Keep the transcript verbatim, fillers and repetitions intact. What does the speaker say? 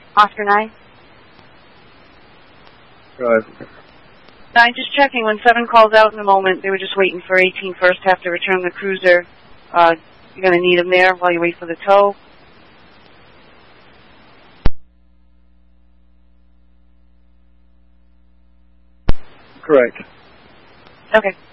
Oscar nine. Go ahead. Nine, just checking. When seven calls out in a moment, they were just waiting for eighteen first, have to return the cruiser. Uh, you're going to need them there while you wait for the tow. Correct. Okay.